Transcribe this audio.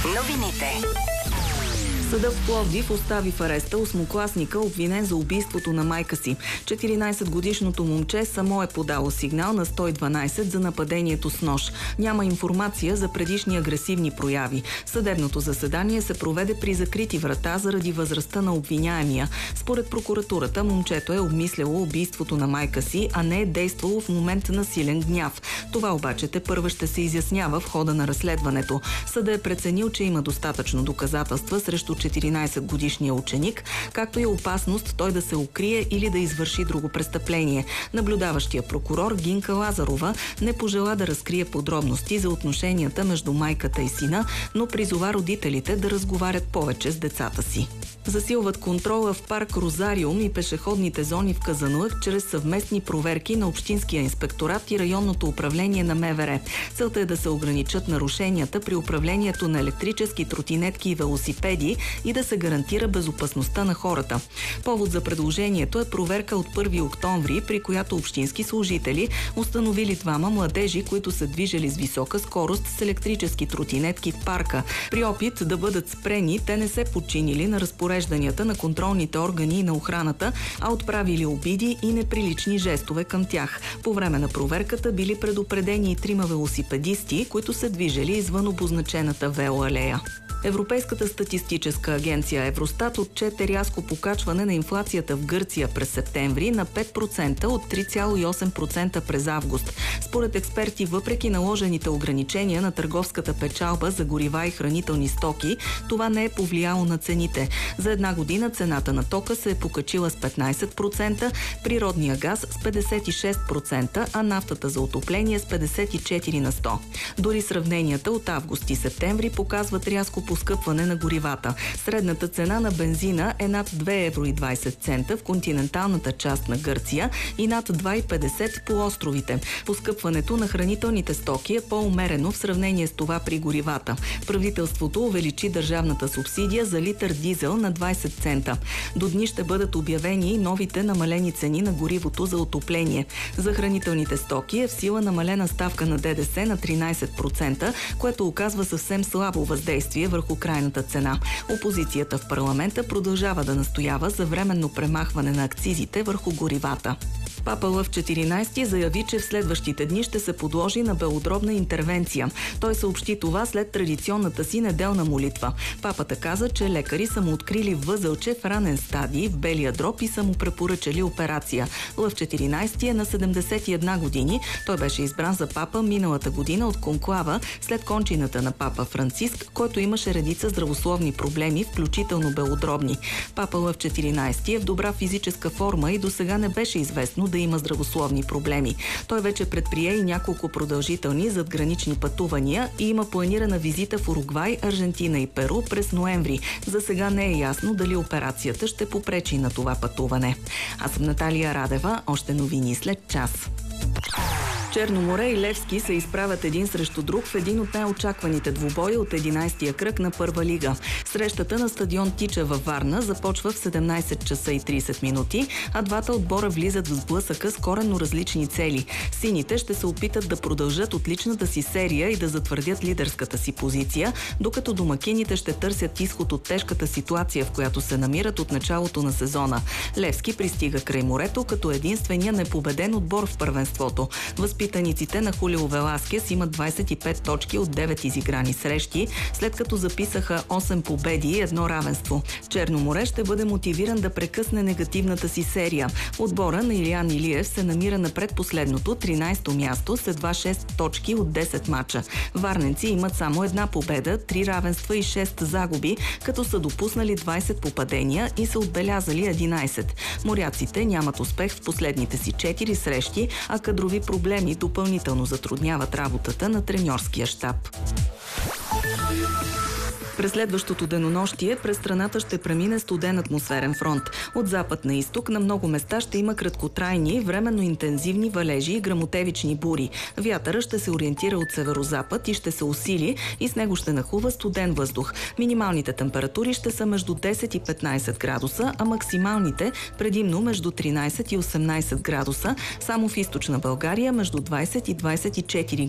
Новините. Съдът в Пловдив остави в ареста осмокласника, обвинен за убийството на майка си. 14-годишното момче само е подало сигнал на 112 за нападението с нож. Няма информация за предишни агресивни прояви. Съдебното заседание се проведе при закрити врата заради възрастта на обвиняемия. Според прокуратурата, момчето е обмисляло убийството на майка си, а не е действало в момент на силен гняв. Това обаче тепърва ще се изяснява в хода на разследването. Съдът е преценил, че има достатъчно доказателства срещу 14-годишния ученик, както и опасност той да се укрие или да извърши друго престъпление. Наблюдаващия прокурор Гинка Лазарова не пожела да разкрие подробности за отношенията между майката и сина, но призова родителите да разговарят повече с децата си. Засилват контрола в парк Розариум и пешеходните зони в Казанлък чрез съвместни проверки на Общинския инспекторат и районното управление на МВР. Целта е да се ограничат нарушенията при управлението на електрически тротинетки и велосипеди и да се гарантира безопасността на хората. Повод за предложението е проверка от 1 октомври, при която общински служители установили двама младежи, които се движели с висока скорост с електрически тротинетки в парка. При опит да бъдат спрени, те не се подчинили на разпорежданията на контролните органи и на охраната, а отправили обиди и неприлични жестове към тях. По време на проверката били предупредени и 3 велосипедисти, които се движели извън обозначената велоалея. Европейската статистическа агенция Евростат отчете рязко покачване на инфлацията в Гърция през септември на 5% от 3,8% през август. Според експерти, въпреки наложените ограничения на търговската печалба за горива и хранителни стоки, това не е повлияло на цените. За една година цената на тока се е покачила с 15%, природния газ с 56%, а нафтата за отопление с 54%. Дори сравненията от август и септември показват рязко поскъпване на горивата. Средната цена на бензина е над 2,20 евро в континенталната част на Гърция и над 2,50 по островите. Поскъпването на хранителните стоки е по-умерено в сравнение с това при горивата. Правителството увеличи държавната субсидия за литър дизел на 20 цента. До дни ще бъдат обявени и новите намалени цени на горивото за отопление. За хранителните стоки е в сила намалена ставка на ДДС на 13%, което оказва съвсем слабо въздействие върху крайната цена. Опозицията в парламента продължава да настоява за временно премахване на акцизите върху горивата. Папа Лъв 14 заяви, че в следващите дни ще се подложи на белодробна интервенция. Той съобщи това след традиционната си неделна молитва. Папата каза, че лекари са му открили възълче в ранен стадий в белия дроб и са му препоръчали операция. Лъв 14 е на 71 години. Той беше избран за папа миналата година от конклава след кончината на папа Франциск, който имаше редица здравословни проблеми, включително белодробни. Папа Лъв 14 е в добра физическа форма и досега не беше известно да има здравословни проблеми. Той вече предприе и няколко продължителни задгранични пътувания и има планирана визита в Уругвай, Аржентина и Перу през ноември. За сега не е ясно дали операцията ще попречи на това пътуване. Аз съм Наталия Радева. Още новини след час. Черно море и Левски се изправят един срещу друг в един от най-очакваните двубоя от 11-тия кръг на Първа лига. Срещата на стадион Тича във Варна започва в 17 часа и 30 минути, а двата отбора влизат в сблъсъка с коренно различни цели. Сините ще се опитат да продължат отличната си серия и да затвърдят лидерската си позиция, докато домакините ще търсят изход от тежката ситуация, в която се намират от началото на сезона. Левски пристига край морето като единствения непобеден отбор в първенството. Възпитаниците на Хулио Веласкес имат 25 точки от 9 изиграни срещи, след като записаха 8 победи и 1 равенство. Черно море ще бъде мотивиран да прекъсне негативната си серия. Отбора на Илиян Илиев се намира на предпоследното 13-то място с едва 6 точки от 10 мача. Варненци имат само 1 победа, 3 равенства и 6 загуби, като са допуснали 20 попадения и са отбелязали 11. Моряците нямат успех в последните си 4 срещи, а кадрови проблеми допълнително затрудняват работата на треньорския щаб. През следващото денонощие през страната ще премине студен атмосферен фронт. От запад на изток на много места ще има краткотрайни, временно интензивни валежи и гръмотевични бури. Вятъра ще се ориентира от северозапад и ще се усили и с него ще нахлува студен въздух. Минималните температури ще са между 10 и 15 градуса, а максималните предимно между 13 и 18 градуса, само в източна България между 20 и 24